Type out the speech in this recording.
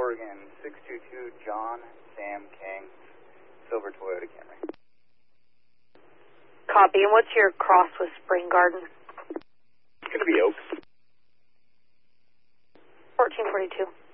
Oregon, 622 John Sam King, silver Toyota Camry. Copy. And what's your cross with Spring Garden? It's going to be Oaks. 1442.